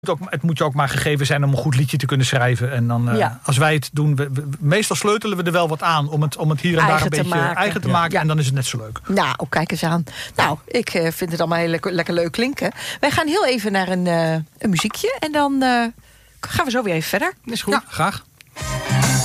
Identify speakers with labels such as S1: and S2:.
S1: Het moet je ook maar gegeven zijn om een goed liedje te kunnen schrijven. En dan, als wij het doen, meestal sleutelen we er wel wat aan om het hier en daar een beetje eigen te maken. En dan is het net zo leuk.
S2: Nou, kijk eens aan. Nou, ik vind het allemaal heel lekker leuk klinken. Wij gaan heel even naar een muziekje. En dan gaan we zo weer even verder.
S1: Is goed. Ja, graag.